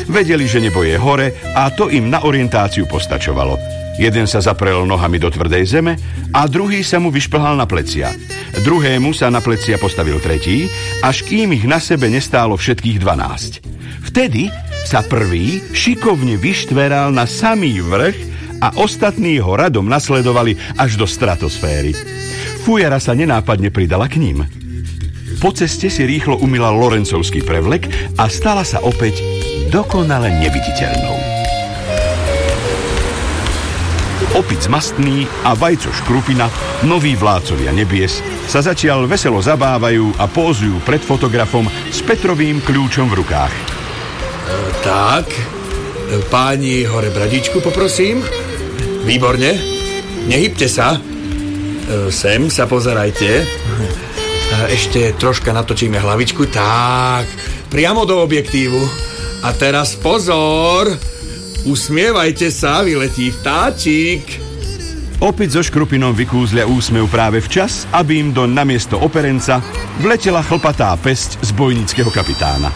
Vedeli, že nebo je hore a to im na orientáciu postačovalo. Jeden sa zaprel nohami do tvrdej zeme a druhý sa mu vyšplhal na plecia. Druhému sa na plecia postavil tretí, až kým ich na sebe nestálo všetkých 12. Vtedy sa prvý šikovne vyštveral na samý vrch a ostatní ho radom nasledovali až do stratosféry. Fujara sa nenápadne pridala k ním. Po ceste si rýchlo umyla Lorencovský prevlek a stala sa opäť dokonale neviditeľnou. Opic mastný a vajco škrupina, noví vládcovia nebies, sa zatiaľ veselo zabávajú a pózujú pred fotografom s Petrovým kľúčom v rukách. Tak, páni hore bradičku poprosím. Výborne, nehybte sa. Sem sa pozerajte. Ešte troška natočíme hlavičku. Tak, priamo do objektívu. A teraz pozor! Usmievajte sa, vyletí vtáčik. Opic so škrupinom vykúzlia úsmev práve včas, aby im do namiesto operenca vletela chlpatá pesť z bojníckeho kapitána.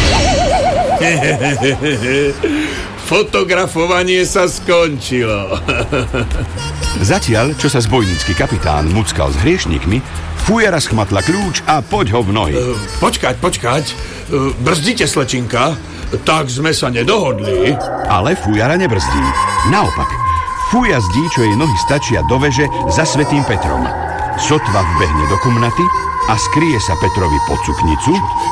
Fotografovanie sa skončilo. Zatiaľ, čo sa zbojnícky kapitán muckal s hriešnikmi, Fujara schmatla kľúč a poď ho v nohy. Počkať. Brzdite, slečinka. Tak sme sa nedohodli. Ale Fujara nebrzdí. Naopak, Fuja zdí, čo jej nohy stačia do veže za Svätým Petrom. Sotva vbehne do komnaty a skrie sa Petrovi pod suknicu.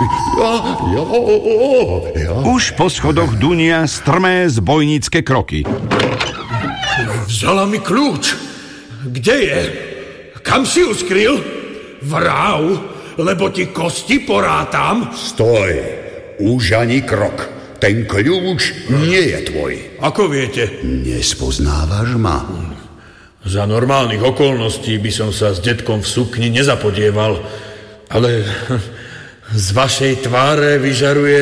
Už po schodoch dunia strmé zbojnícke kroky. Vzala mi kľúč. Kde je? Kam si ju skryl? Vrav, lebo ti kosti porátam. Stoj. Už ani krok. Ten kľúč nie je tvoj. Ako viete? Nespoznávaš ma? Za normálnych okolností by som sa s detkom v sukni nezapodieval, ale z vašej tváre vyžaruje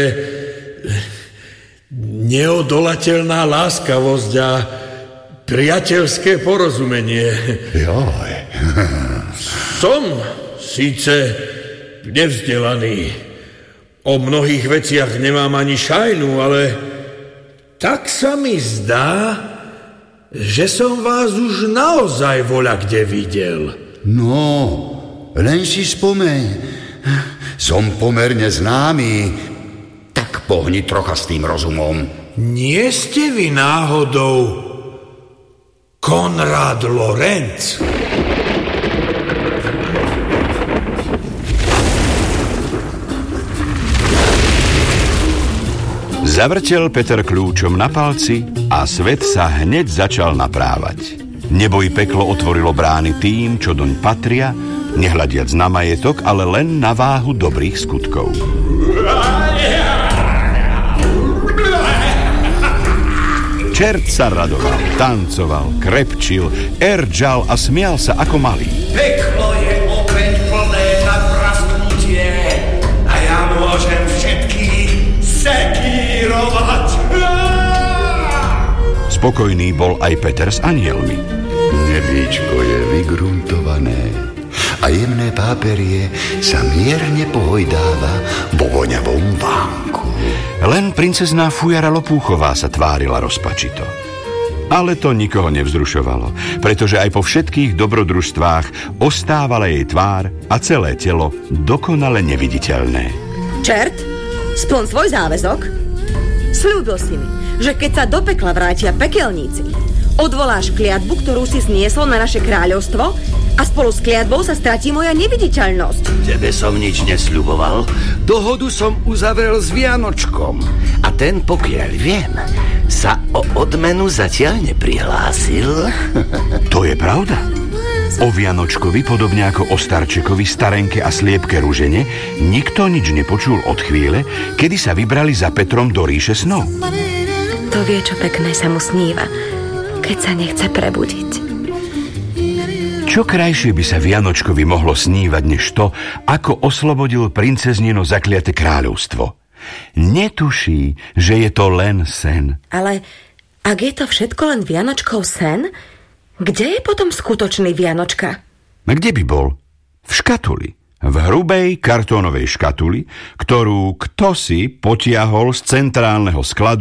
neodolateľná láskavosť a priateľské porozumenie. Joj. Som síce nevzdelaný, o mnohých veciach nemám ani šajnu, ale tak sa mi zdá, že som vás už naozaj voľa kde videl. No, len si spomeň. Som pomerne známy, tak pohni trocha s tým rozumom. Nie ste vy náhodou Konrad Lorenc? Zavrtel Peter kľúčom na palci a svet sa hneď začal naprávať. Nebo i peklo otvorilo brány tým, čo doň patria, nehľadiac na majetok, ale len na váhu dobrých skutkov. Čert sa radoval, tancoval, krepčil, erdžal a smial sa ako malý. Peklo je opäť plné na prasknutie a ja môžem všetkých sekírovať. Spokojný bol aj Peter s anielmi. Nebíčko je vygruntované a jemné páperie sa mierne pohojdáva vo voňavom vánku. Len princezná Fujara Lopúchová sa tvárila rozpačito. Ale to nikoho nevzrušovalo, pretože aj po všetkých dobrodružstvách ostávala jej tvár a celé telo dokonale neviditeľné. Čert, splň svoj záväzok. Sľúbil si mi, že keď sa do pekla vrátia pekelníci, odvoláš kliatbu, ktorú si zniesol na naše kráľovstvo a spolu s kliatbou sa stratí moja neviditeľnosť. Tebe som nič nesľuboval. Dohodu som uzavrel s Vianočkom a ten, pokiaľ viem, sa o odmenu zatiaľ neprihlásil. To je pravda. O Vianočkovi, podobne ako o starčekovi, starenke a sliepke Ružene, nikto nič nepočul od chvíle, kedy sa vybrali za Petrom do ríše snov. To vie, čo pekné sa mu sníva, keď sa nechce prebudiť. Čo krajšie by sa Vianočkovi mohlo snívať, než to, ako oslobodil princeznino zakliate kráľovstvo. Netuší, že je to len sen. Ale ak je to všetko len Vianočkov sen, kde je potom skutočný Vianočka? A kde by bol? V škatuli. V hrubej kartónovej škatuli, ktorú ktosi potiahol z centrálneho skladu